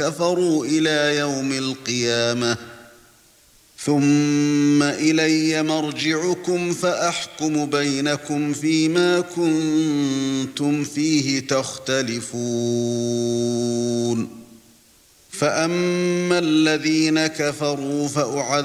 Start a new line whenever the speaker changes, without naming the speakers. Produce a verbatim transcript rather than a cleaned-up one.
كفروا إلى يوم القيامة ثم إلي مرجعكم فأحكم بينكم فيما كنتم فيه تختلفون فأما الذين كفروا فأعذبهم